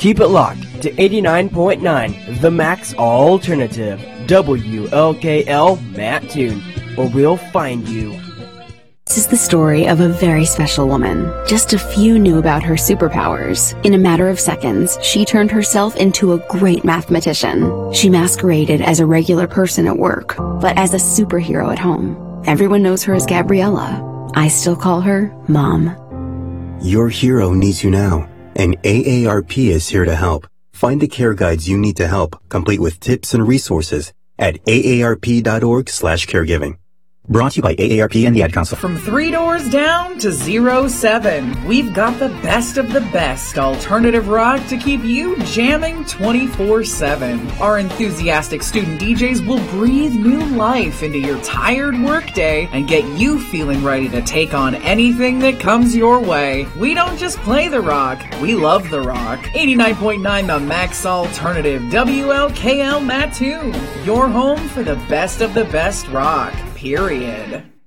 Keep it locked to 89.9, the Max Alternative, WLKL Mattoon, or we'll find you. This is the story of a very special woman. Just a few knew about her superpowers. In a matter of seconds, she turned herself into a great mathematician. She masqueraded as a regular person at work, but as a superhero at home. Everyone knows her as Gabriella. I still call her Mom. Your hero needs you now, and AARP is here to help. Find the care guides you need to help, complete with tips and resources at aarp.org/caregiving. Brought to you by AARP and the Ad Council. From 3 doors down to 07, we've got the best of the best alternative rock to keep you jamming 24/7. Our enthusiastic student DJs will breathe new life into your tired workday and get you feeling ready to take on anything that comes your way. We don't just play the rock, we love the rock. 89.9 The Max Alternative, WLKL Mattoon, your home for the best of the best rock. Period.